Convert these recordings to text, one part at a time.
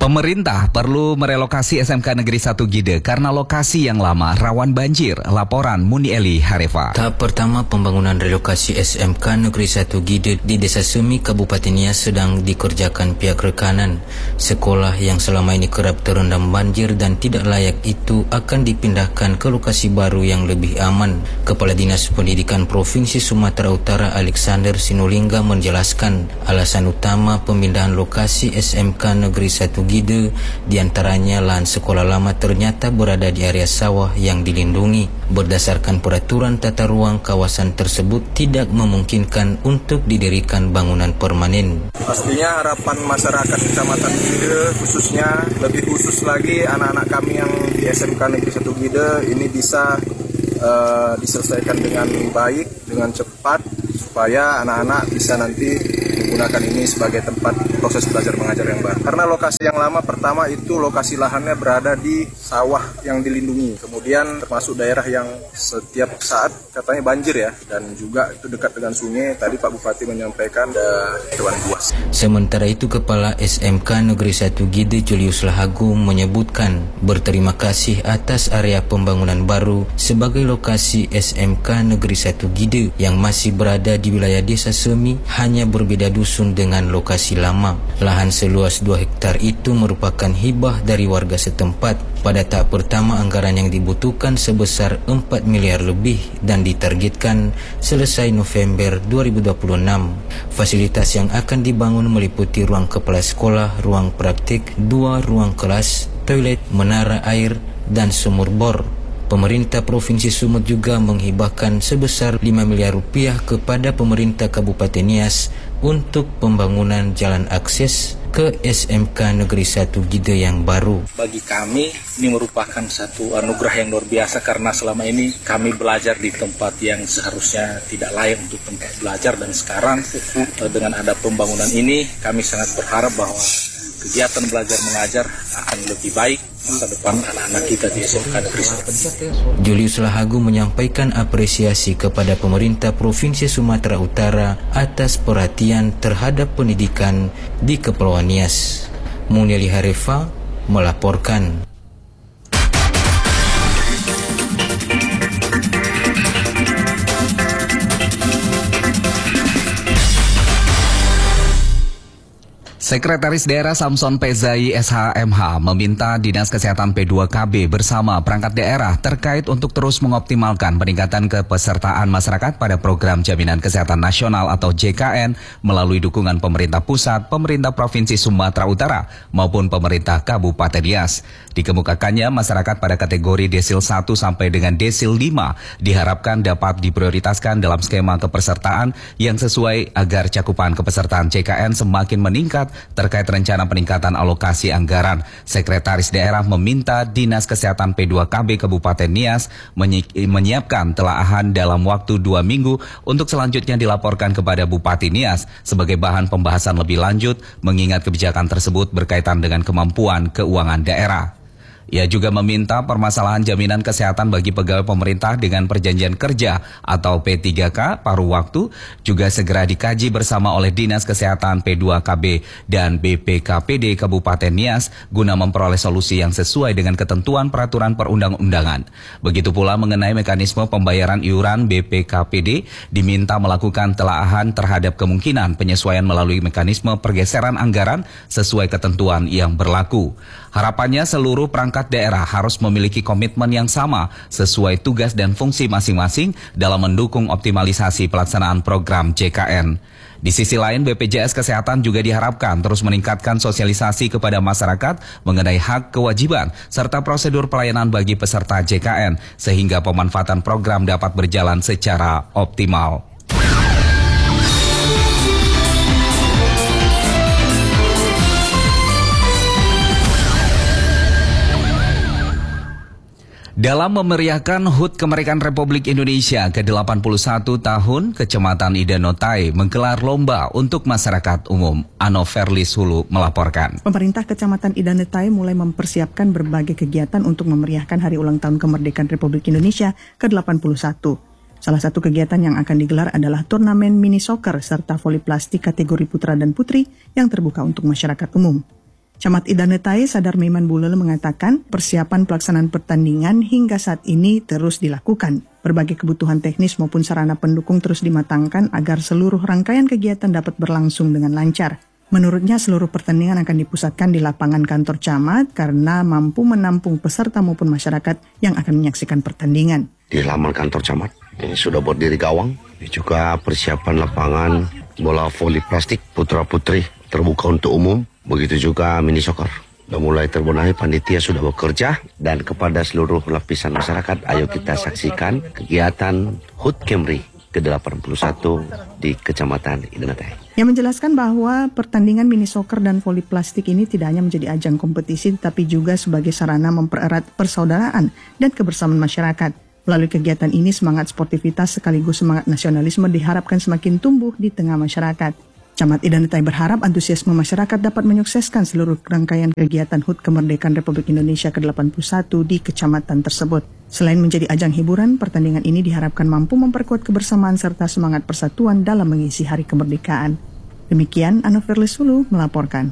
Pemerintah perlu merelokasi SMK Negeri 1 Gide karena lokasi yang lama rawan banjir. Laporan Munieli Harefa. Tahap pertama pembangunan relokasi SMK Negeri 1 Gide di Desa Semi, Kabupaten Nias sedang dikerjakan pihak rekanan. Sekolah yang selama ini kerap terendam banjir dan tidak layak itu akan dipindahkan ke lokasi baru yang lebih aman. Kepala Dinas Pendidikan Provinsi Sumatera Utara Alexander Sinulinga menjelaskan alasan utama pemindahan lokasi SMK Negeri 1 Gide, diantaranya lahan sekolah lama ternyata berada di area sawah yang dilindungi. Berdasarkan peraturan tata ruang, kawasan tersebut tidak memungkinkan untuk didirikan bangunan permanen. Pastinya harapan masyarakat Kecamatan Gide, khususnya lebih khusus lagi anak-anak kami yang di SMK Negeri 1 Gide ini bisa diselesaikan dengan baik, dengan cepat, supaya anak-anak bisa nanti menggunakan ini sebagai tempat proses belajar mengajar yang baru. Karena lokasi yang lama pertama itu lokasi lahannya berada di sawah yang dilindungi. Kemudian termasuk daerah yang setiap saat katanya banjir ya, dan juga itu dekat dengan sungai. Tadi Pak Bupati menyampaikan ada hewan buas. Sementara itu Kepala SMK Negeri 1 Gide Julius Lahagu menyebutkan berterima kasih atas area pembangunan baru sebagai lokasi SMK Negeri 1 Gide yang masih berada di wilayah Desa Semi, hanya berbeda dusun dengan lokasi lama. Lahan seluas 2 hektar itu merupakan hibah dari warga setempat. Pada tahap pertama anggaran yang dibutuhkan sebesar 4 miliar lebih dan ditargetkan selesai November 2026. Fasilitas yang akan dibangun meliputi ruang kepala sekolah, ruang praktik, 2 ruang kelas, toilet, menara air, dan sumur bor. Pemerintah Provinsi Sumut juga menghibahkan sebesar 5 miliar rupiah kepada pemerintah Kabupaten Nias untuk pembangunan jalan akses ke SMK Negeri 1 Gide yang baru. Bagi kami ini merupakan satu anugerah yang luar biasa karena selama ini kami belajar di tempat yang seharusnya tidak layak untuk tempat belajar, dan sekarang dengan ada pembangunan ini kami sangat berharap bahwa kegiatan belajar mengajar akan lebih baik masa depan anak-anak kita di SMK Negeri 1. Julius Lahagu menyampaikan apresiasi kepada pemerintah Provinsi Sumatera Utara atas perhatian terhadap pendidikan di Kepulauan Nias. Munieli Harefa melaporkan. Sekretaris Daerah Samson Pezai SHMH meminta Dinas Kesehatan P2KB bersama perangkat daerah terkait untuk terus mengoptimalkan peningkatan kepesertaan masyarakat pada program Jaminan Kesehatan Nasional atau JKN melalui dukungan pemerintah pusat, pemerintah Provinsi Sumatera Utara maupun pemerintah Kabupaten Nias. Dikemukakannya masyarakat pada kategori desil 1 sampai dengan desil 5 diharapkan dapat diprioritaskan dalam skema kepesertaan yang sesuai agar cakupan kepesertaan JKN semakin meningkat. Terkait rencana peningkatan alokasi anggaran, Sekretaris Daerah meminta Dinas Kesehatan P2KB Kabupaten Nias menyiapkan telaahan dalam waktu 2 minggu untuk selanjutnya dilaporkan kepada Bupati Nias sebagai bahan pembahasan lebih lanjut, mengingat kebijakan tersebut berkaitan dengan kemampuan keuangan daerah. Ia juga meminta permasalahan jaminan kesehatan bagi pegawai pemerintah dengan perjanjian kerja atau P3K paruh waktu juga segera dikaji bersama oleh Dinas Kesehatan P2KB dan BPKPD Kabupaten Nias guna memperoleh solusi yang sesuai dengan ketentuan peraturan perundang-undangan. Begitu pula mengenai mekanisme pembayaran iuran BPKPD diminta melakukan telaahan terhadap kemungkinan penyesuaian melalui mekanisme pergeseran anggaran sesuai ketentuan yang berlaku. Harapannya seluruh perangkat daerah harus memiliki komitmen yang sama sesuai tugas dan fungsi masing-masing dalam mendukung optimalisasi pelaksanaan program JKN. Di sisi lain, BPJS Kesehatan juga diharapkan terus meningkatkan sosialisasi kepada masyarakat mengenai hak kewajiban serta prosedur pelayanan bagi peserta JKN sehingga pemanfaatan program dapat berjalan secara optimal. Dalam memeriahkan HUT Kemerdekaan Republik Indonesia ke-81 tahun, Kecamatan Idanotai menggelar lomba untuk masyarakat umum. Ano Ferlis Hulu melaporkan. Pemerintah Kecamatan Idanotai mulai mempersiapkan berbagai kegiatan untuk memeriahkan Hari Ulang Tahun Kemerdekaan Republik Indonesia ke-81. Salah satu kegiatan yang akan digelar adalah turnamen mini soccer serta voli plastik kategori putra dan putri yang terbuka untuk masyarakat umum. Camat Idanetai Sadar Meman Bulele mengatakan persiapan pelaksanaan pertandingan hingga saat ini terus dilakukan. Berbagai kebutuhan teknis maupun sarana pendukung terus dimatangkan agar seluruh rangkaian kegiatan dapat berlangsung dengan lancar. Menurutnya seluruh pertandingan akan dipusatkan di lapangan kantor camat karena mampu menampung peserta maupun masyarakat yang akan menyaksikan pertandingan. Di halaman kantor camat, ini sudah berdiri gawang, ini juga persiapan lapangan bola voli plastik putra-putri terbuka untuk umum. Begitu juga mini soccer. Sudah mulai terbenahi, panitia sudah bekerja, dan kepada seluruh lapisan masyarakat, ayo kita saksikan kegiatan HUT Kemri ke-81 di Kecamatan Idanetai. Yang menjelaskan bahwa pertandingan mini soccer dan voli plastik ini tidak hanya menjadi ajang kompetisi, tetapi juga sebagai sarana mempererat persaudaraan dan kebersamaan masyarakat. Melalui kegiatan ini, semangat sportivitas sekaligus semangat nasionalisme diharapkan semakin tumbuh di tengah masyarakat. Camat Idanetai berharap antusiasme masyarakat dapat menyukseskan seluruh rangkaian kegiatan HUT Kemerdekaan Republik Indonesia ke-81 di kecamatan tersebut. Selain menjadi ajang hiburan, pertandingan ini diharapkan mampu memperkuat kebersamaan serta semangat persatuan dalam mengisi Hari Kemerdekaan. Demikian, Ana Firly Sulu melaporkan.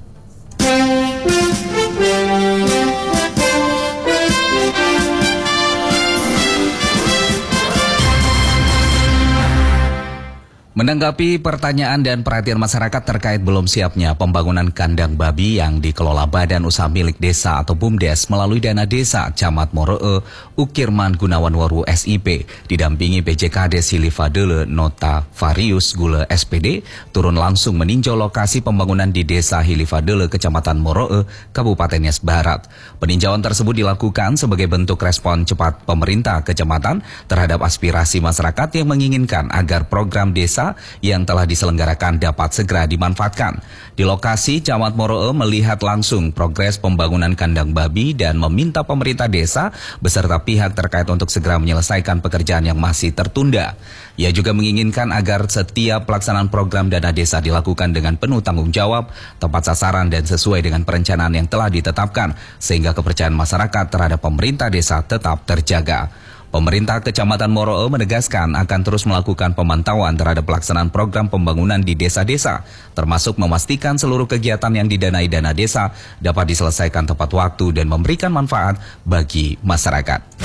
Menanggapi pertanyaan dan perhatian masyarakat terkait belum siapnya pembangunan kandang babi yang dikelola Badan Usaha Milik Desa atau BUMDes melalui dana desa Camat Moroe, Ukirman Gunawan Waru SIP, didampingi PJKD Silifadele Nota Varius Gule SPD, turun langsung meninjau lokasi pembangunan di Desa Hilifadele, Kecamatan Moroe, Kabupaten Nias Barat. Peninjauan tersebut dilakukan sebagai bentuk respon cepat pemerintah kecamatan terhadap aspirasi masyarakat yang menginginkan agar program desa yang telah diselenggarakan dapat segera dimanfaatkan. Di lokasi, Camat Moroe melihat langsung progres pembangunan kandang babi dan meminta pemerintah desa beserta pihak terkait untuk segera menyelesaikan pekerjaan yang masih tertunda. Ia juga menginginkan agar setiap pelaksanaan program dana desa dilakukan dengan penuh tanggung jawab, tepat sasaran dan sesuai dengan perencanaan yang telah ditetapkan, sehingga kepercayaan masyarakat terhadap pemerintah desa tetap terjaga. Pemerintah Kecamatan Moroe menegaskan akan terus melakukan pemantauan terhadap pelaksanaan program pembangunan di desa-desa, termasuk memastikan seluruh kegiatan yang didanai dana desa dapat diselesaikan tepat waktu dan memberikan manfaat bagi masyarakat.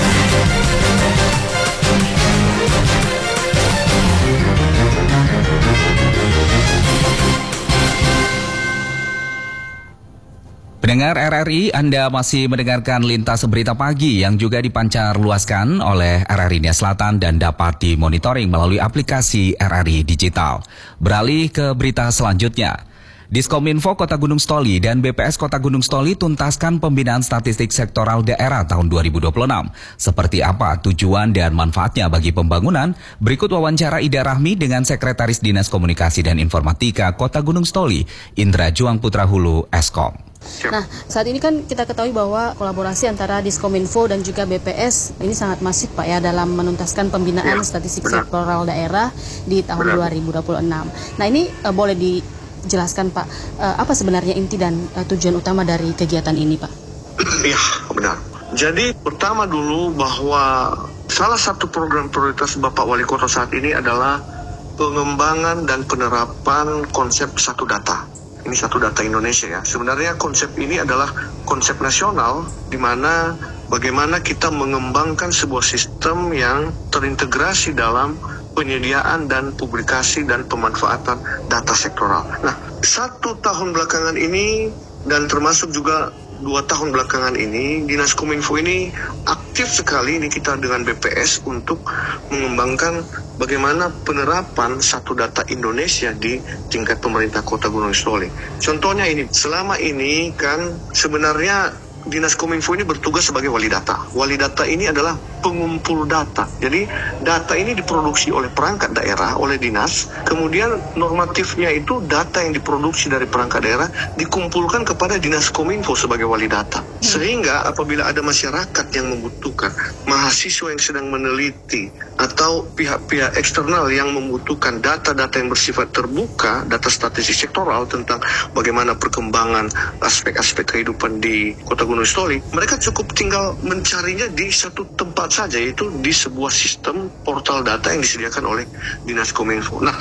Pendengar RRI, Anda masih mendengarkan Lintas Berita Pagi yang juga dipancar luaskan oleh RRI Nias Selatan dan dapat dimonitoring melalui aplikasi RRI Digital. Beralih ke berita selanjutnya. Diskominfo Kota Gunung Stoli dan BPS Kota Gunung Stoli tuntaskan pembinaan statistik sektoral daerah tahun 2026. Seperti apa tujuan dan manfaatnya bagi pembangunan? Berikut wawancara Ida Rahmi dengan Sekretaris Dinas Komunikasi dan Informatika Kota Gunung Stoli, Indra Juang Putra Hulu, Eskom. Nah, saat ini kan kita ketahui bahwa kolaborasi antara Diskominfo dan juga BPS ini sangat masif Pak ya dalam menuntaskan pembinaan statistik sektoral daerah di tahun 2026. Nah, ini boleh dijelaskan Pak, apa sebenarnya inti dan tujuan utama dari kegiatan ini Pak? Iya, benar. Jadi pertama dulu bahwa salah satu program prioritas Bapak Wali Kota saat ini adalah pengembangan dan penerapan konsep satu data. Ini satu data Indonesia ya. Sebenarnya konsep ini adalah konsep nasional di mana bagaimana kita mengembangkan sebuah sistem yang terintegrasi dalam penyediaan dan publikasi dan pemanfaatan data sektoral. Nah, 1 tahun belakangan ini dan termasuk juga 2 tahun belakangan ini, Dinas Kominfo ini aktif sekali ini kita dengan BPS untuk mengembangkan bagaimana penerapan satu data Indonesia di tingkat pemerintah Kota Gunung Stoli. Contohnya ini, selama ini kan sebenarnya Dinas Kominfo ini bertugas sebagai wali data. Wali data ini adalah pengumpul data. Jadi data ini diproduksi oleh perangkat daerah, oleh dinas. Kemudian normatifnya itu data yang diproduksi dari perangkat daerah dikumpulkan kepada Dinas Kominfo sebagai wali data. Sehingga apabila ada masyarakat yang membutuhkan, mahasiswa yang sedang meneliti, atau pihak-pihak eksternal yang membutuhkan data-data yang bersifat terbuka, data statistik sektoral tentang bagaimana perkembangan aspek-aspek kehidupan di Kota Gunung Stoli, mereka cukup tinggal mencarinya di satu tempat saja, yaitu di sebuah sistem portal data yang disediakan oleh Dinas Kominfo. Nah,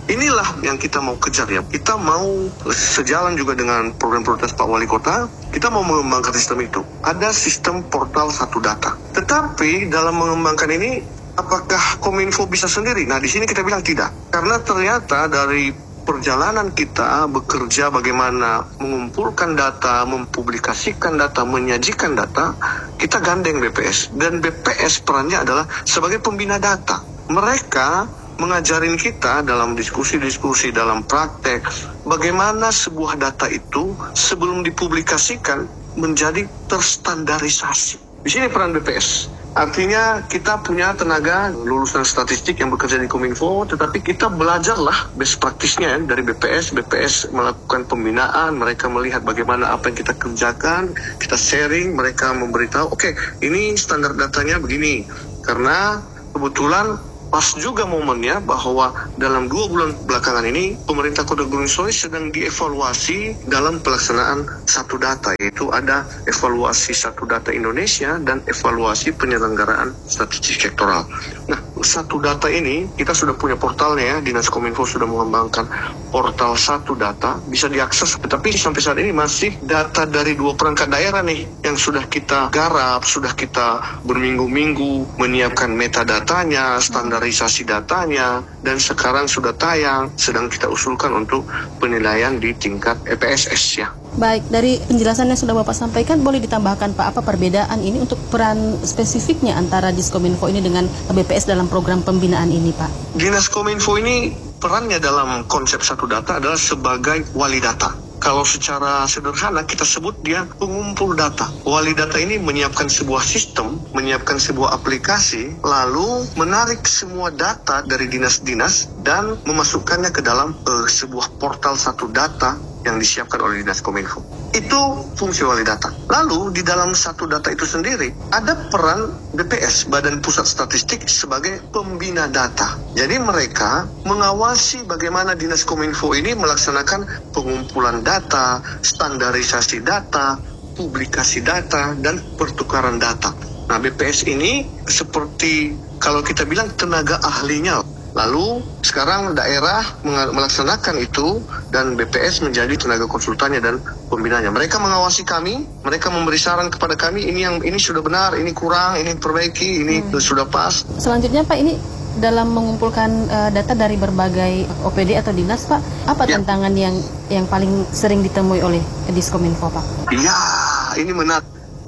inilah yang kita mau kejar ya. Kita mau sejalan juga dengan program prioritas Pak Wali Kota, kita mau mengembangkan sistem itu. Ada sistem portal satu data. Tetapi dalam mengembangkan ini, apakah Kominfo bisa sendiri? Nah, di sini kita bilang tidak. Karena ternyata dari perjalanan kita bekerja bagaimana mengumpulkan data, mempublikasikan data, menyajikan data, kita gandeng BPS. Dan BPS perannya adalah sebagai pembina data. Mereka mengajarin kita dalam diskusi-diskusi, dalam praktek, bagaimana sebuah data itu sebelum dipublikasikan menjadi terstandarisasi. Di sini peran BPS. Artinya kita punya tenaga lulusan statistik yang bekerja di Kominfo, tetapi kita belajarlah best practice-nya dari BPS. BPS melakukan pembinaan, mereka melihat bagaimana apa yang kita kerjakan, kita sharing, mereka memberitahu, oke, ini standar datanya begini. Karena kebetulan pas juga momennya bahwa dalam 2 bulan belakangan ini pemerintah Kota Gunung Soi sedang dievaluasi dalam pelaksanaan satu data, yaitu ada evaluasi satu data Indonesia dan evaluasi penyelenggaraan statistik sektoral. Nah, satu data ini kita sudah punya portalnya ya, Dinas Kominfo sudah mengembangkan portal satu data, bisa diakses, tetapi sampai saat ini masih data dari 2 perangkat daerah nih yang sudah kita garap, sudah kita berminggu-minggu menyiapkan metadatanya, standarisasi datanya, dan sekarang sudah tayang, sedang kita usulkan untuk penilaian di tingkat EPSS ya. Baik, dari penjelasan yang sudah Bapak sampaikan, boleh ditambahkan Pak, apa perbedaan ini untuk peran spesifiknya antara Diskominfo ini dengan BPS dalam program pembinaan ini Pak? Dinas Kominfo ini perannya dalam konsep satu data adalah sebagai wali data. Kalau secara sederhana kita sebut dia pengumpul data. Wali data ini menyiapkan sebuah sistem, menyiapkan sebuah aplikasi, lalu menarik semua data dari dinas-dinas dan memasukkannya ke dalam sebuah portal satu data yang disiapkan oleh Dinas Kominfo. Itu fungsi wali data. Lalu di dalam satu data itu sendiri ada peran BPS, Badan Pusat Statistik, sebagai pembina data. Jadi mereka mengawasi bagaimana Dinas Kominfo ini melaksanakan pengumpulan data, standarisasi data, publikasi data, dan pertukaran data. Nah, BPS ini seperti kalau kita bilang tenaga ahlinya. Lalu sekarang daerah melaksanakan itu dan BPS menjadi tenaga konsultannya dan pembinanya. Mereka mengawasi kami, mereka memberi saran kepada kami, ini sudah benar, ini kurang, ini perbaiki, ini sudah pas. Selanjutnya Pak, ini dalam mengumpulkan data dari berbagai OPD atau dinas Pak, apa tantangan yang paling sering ditemui oleh Diskominfo Pak? Ya, ini menarik.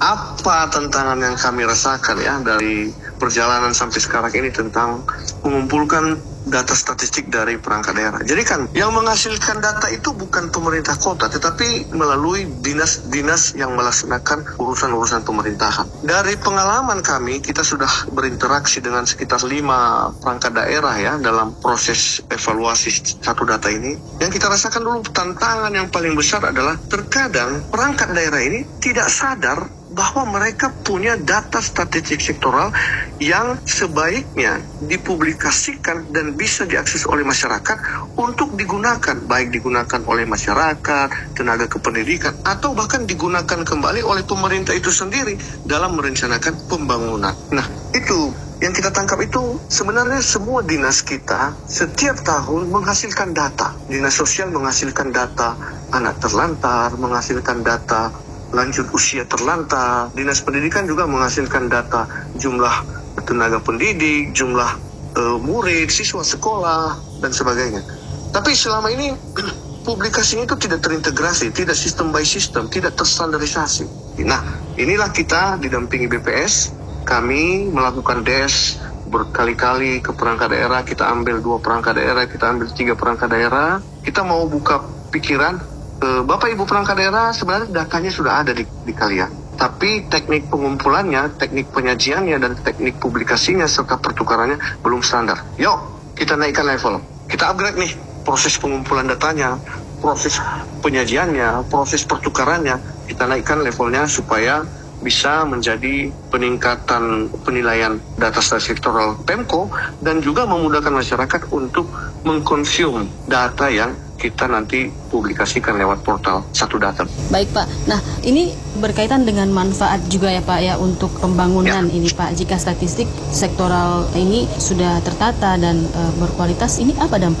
Apa tantangan yang kami rasakan ya dari perjalanan sampai sekarang ini tentang mengumpulkan data statistik dari perangkat daerah. Jadi kan yang menghasilkan data itu bukan pemerintah kota, tetapi melalui dinas-dinas yang melaksanakan urusan-urusan pemerintahan. Dari pengalaman kami, kita sudah berinteraksi dengan sekitar 5 perangkat daerah ya dalam proses evaluasi satu data ini. Yang kita rasakan dulu tantangan yang paling besar adalah terkadang perangkat daerah ini tidak sadar bahwa mereka punya data statistik sektoral yang sebaiknya dipublikasikan dan bisa diakses oleh masyarakat untuk digunakan, baik digunakan oleh masyarakat, tenaga kependidikan, atau bahkan digunakan kembali oleh pemerintah itu sendiri dalam merencanakan pembangunan. Nah, itu yang kita tangkap itu sebenarnya semua dinas kita setiap tahun menghasilkan data. Dinas sosial menghasilkan data anak terlantar, menghasilkan data lanjut usia terlantar. Dinas pendidikan juga menghasilkan data jumlah tenaga pendidik, jumlah murid, siswa sekolah, dan sebagainya. Tapi selama ini publikasinya itu tidak terintegrasi, tidak sistem by system, tidak terstandarisasi. Nah, inilah kita didampingi BPS, kami melakukan DES berkali-kali ke perangkat daerah, kita ambil 2 perangkat daerah, kita ambil 3 perangkat daerah, kita mau buka pikiran, Bapak Ibu perangkat daerah sebenarnya datanya sudah ada di kalian. Tapi teknik pengumpulannya, teknik penyajiannya, dan teknik publikasinya serta pertukarannya belum standar. Yuk, kita naikkan level. Kita upgrade nih proses pengumpulan datanya, proses penyajiannya, proses pertukarannya. Kita naikkan levelnya supaya bisa menjadi peningkatan penilaian data statistik sektoral Pemko dan juga memudahkan masyarakat untuk mengkonsum data yang kita nanti publikasikan lewat portal satu data. Baik Pak, nah ini berkaitan dengan manfaat juga ya Pak ya untuk pembangunan ini Pak. Jika statistik sektoral ini sudah tertata dan berkualitas, ini apa dampak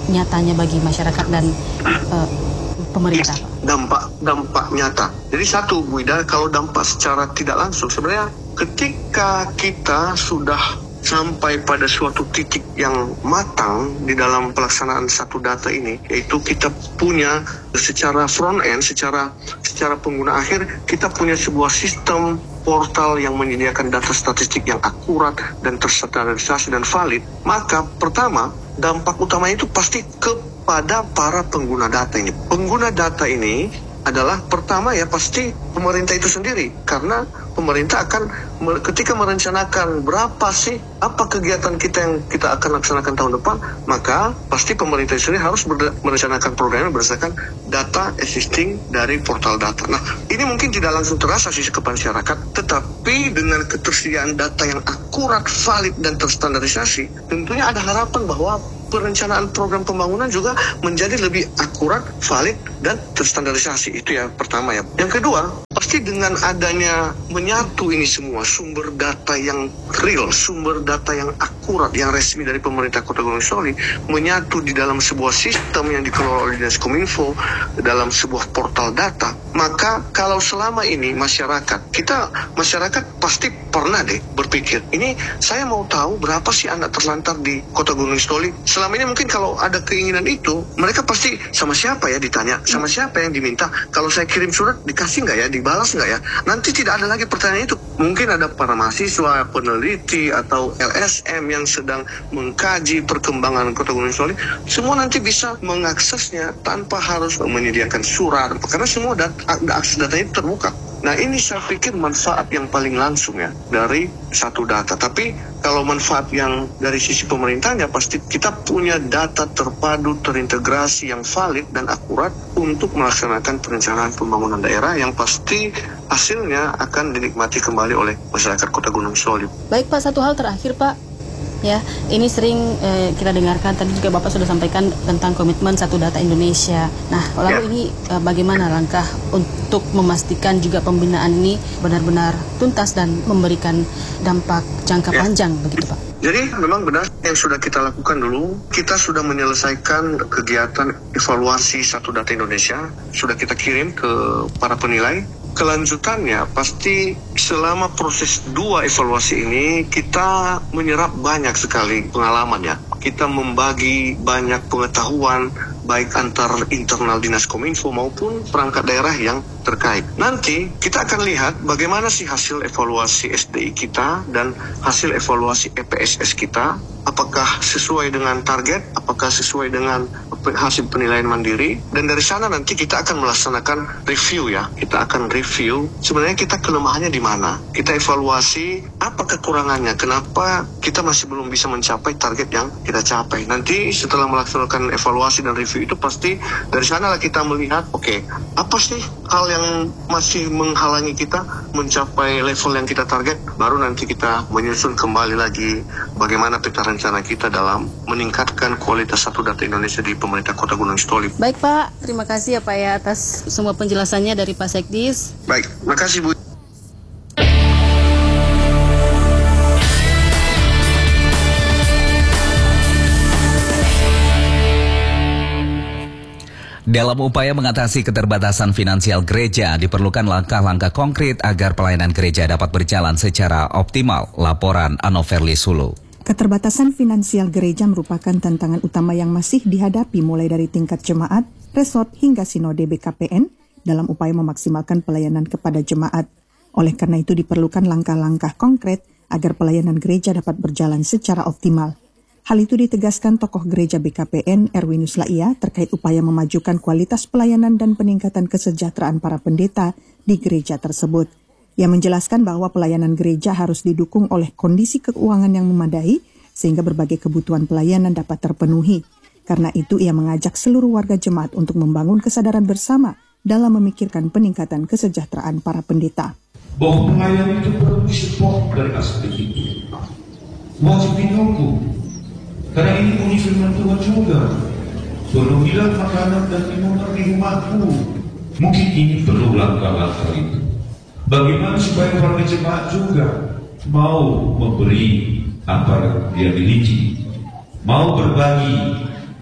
nyatanya bagi masyarakat dan pemerintah, Pak? Dampak nyata. Jadi satu, Bu Ida, kalau dampak secara tidak langsung, sebenarnya ketika kita sudah sampai pada suatu titik yang matang di dalam pelaksanaan satu data ini, yaitu kita punya secara front end, secara pengguna akhir, kita punya sebuah sistem portal yang menyediakan data statistik yang akurat dan terstandarisasi dan valid, maka pertama, dampak utamanya itu pasti kepada para pengguna data ini. Pengguna data ini adalah pertama ya pasti pemerintah itu sendiri, karena pemerintah akan ketika merencanakan berapa sih apa kegiatan kita yang kita akan laksanakan tahun depan, maka pasti pemerintah sendiri harus merencanakan programnya berdasarkan data existing dari portal data. Nah, ini mungkin tidak langsung terasa sih ke masyarakat, tetapi dengan ketersediaan data yang akurat, valid dan terstandarisasi, tentunya ada harapan bahwa perencanaan program pembangunan juga menjadi lebih akurat, valid, dan terstandarisasi. Itu ya pertama ya. Yang kedua, pasti dengan adanya menyatu ini semua, sumber data yang real, sumber data yang akurat, yang resmi dari pemerintah Kota Gunung Soli, menyatu di dalam sebuah sistem yang dikelola oleh Dinas Kominfo, dalam sebuah portal data, maka kalau selama ini masyarakat pasti pernah deh berpikir, ini saya mau tahu berapa sih anak terlantar di Kota Gunung Soli. Selama ini mungkin kalau ada keinginan itu, mereka pasti sama siapa ya ditanya, sama siapa yang diminta, kalau saya kirim surat dikasih nggak ya, dibalas nggak ya. Nanti tidak ada lagi pertanyaan itu. Mungkin ada para mahasiswa, peneliti, atau LSM yang sedang mengkaji perkembangan Kota Gunung Soli, semua nanti bisa mengaksesnya tanpa harus menyediakan surat, karena semua akses data itu terbuka. Nah, ini saya pikir manfaat yang paling langsung ya dari satu data. Tapi kalau manfaat yang dari sisi pemerintahnya, pasti kita punya data terpadu, terintegrasi yang valid dan akurat untuk melaksanakan perencanaan pembangunan daerah yang pasti hasilnya akan dinikmati kembali oleh masyarakat Kota Gunung Soli. Baik Pak, satu hal terakhir Pak. Ya, ini sering kita dengarkan, tadi juga Bapak sudah sampaikan tentang komitmen Satu Data Indonesia. Nah, lalu ini bagaimana langkah untuk memastikan juga pembinaan ini benar-benar tuntas dan memberikan dampak jangka panjang begitu Pak? Jadi memang benar yang sudah kita lakukan dulu, kita sudah menyelesaikan kegiatan evaluasi Satu Data Indonesia, sudah kita kirim ke para penilai. Kelanjutannya pasti selama proses 2 evaluasi ini kita menyerap banyak sekali pengalaman ya. Kita membagi banyak pengetahuan baik antar internal Dinas Kominfo maupun perangkat daerah yang terkait. Nanti kita akan lihat bagaimana sih hasil evaluasi SDI kita dan hasil evaluasi EPSS kita, apakah sesuai dengan target, apakah sesuai dengan hasil penilaian mandiri, dan dari sana nanti kita akan melaksanakan review ya. Kita akan review sebenarnya kita kelemahannya di mana, kita evaluasi apa kekurangannya, kenapa kita masih belum bisa mencapai target yang kita capai. Nanti setelah melaksanakan evaluasi dan review itu pasti dari sanalah kita melihat, oke, apa sih hal yang masih menghalangi kita mencapai level yang kita target, baru nanti kita menyusun kembali lagi bagaimana peta rencana kita dalam meningkatkan kualitas Satu Data Indonesia di pemerintah Kota Gunung Sitoli. Baik Pak, terima kasih ya Pak ya atas semua penjelasannya dari Pak Sekdis. Baik, terima kasih Bu. Dalam upaya mengatasi keterbatasan finansial gereja, diperlukan langkah-langkah konkret agar pelayanan gereja dapat berjalan secara optimal. Laporan Anoverli Sulu. Keterbatasan finansial gereja merupakan tantangan utama yang masih dihadapi mulai dari tingkat jemaat, resort hingga sinode BKPN dalam upaya memaksimalkan pelayanan kepada jemaat. Oleh karena itu diperlukan langkah-langkah konkret agar pelayanan gereja dapat berjalan secara optimal. Hal itu ditegaskan tokoh gereja BKPN Erwinus Laia terkait upaya memajukan kualitas pelayanan dan peningkatan kesejahteraan para pendeta di gereja tersebut. Ia menjelaskan bahwa pelayanan gereja harus didukung oleh kondisi keuangan yang memadai sehingga berbagai kebutuhan pelayanan dapat terpenuhi. Karena itu ia mengajak seluruh warga jemaat untuk membangun kesadaran bersama dalam memikirkan peningkatan kesejahteraan para pendeta. Bahwa pelayanan itu perlu disupport dari aspek itu. Wajib dinunggu. Karena ini bunyi firman Tuhan juga. Penuhilah makanan dan minuman di rumahku. Mungkin ini perlu langkah-langkah itu. Bagaimana supaya para jemaat juga mau memberi apa yang dia miliki, mau berbagi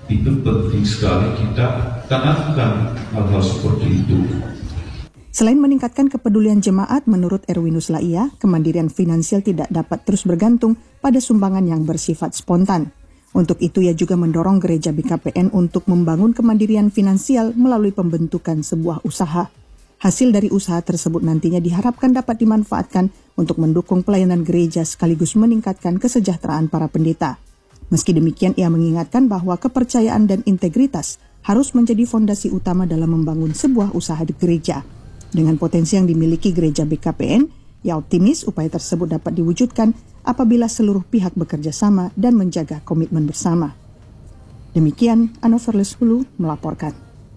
Itu penting sekali kita tanamkan hal-hal seperti itu. Selain meningkatkan kepedulian jemaat, menurut Erwinus Laia, kemandirian finansial tidak dapat terus bergantung pada sumbangan yang bersifat spontan. Untuk itu, ia juga mendorong gereja BKPN untuk membangun kemandirian finansial melalui pembentukan sebuah usaha. Hasil dari usaha tersebut nantinya diharapkan dapat dimanfaatkan untuk mendukung pelayanan gereja sekaligus meningkatkan kesejahteraan para pendeta. Meski demikian, ia mengingatkan bahwa kepercayaan dan integritas harus menjadi fondasi utama dalam membangun sebuah usaha di gereja. Dengan potensi yang dimiliki gereja BKPN, ia optimis upaya tersebut dapat diwujudkan apabila seluruh pihak bekerja sama dan menjaga komitmen bersama. Demikian, Anoverles Hulu melaporkan.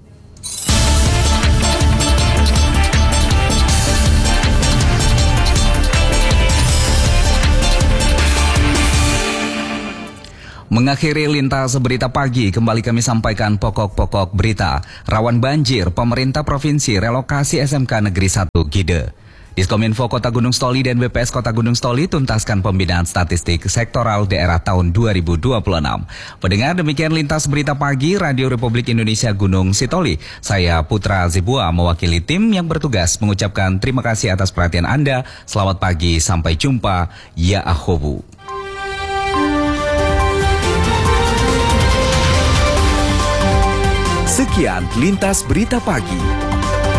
Mengakhiri lintas berita pagi, kembali kami sampaikan pokok-pokok berita. Rawan banjir, pemerintah provinsi relokasi SMK Negeri 1 Gide. Diskominfo Kota Gunung Stoli dan BPS Kota Gunung Stoli tuntaskan pembinaan statistik sektoral daerah tahun 2026. Pendengar, demikian lintas berita pagi Radio Republik Indonesia Gunung Sitoli. Saya Putra Zibua mewakili tim yang bertugas mengucapkan terima kasih atas perhatian Anda. Selamat pagi, sampai jumpa. Ya Ahobu. Sekian lintas berita pagi.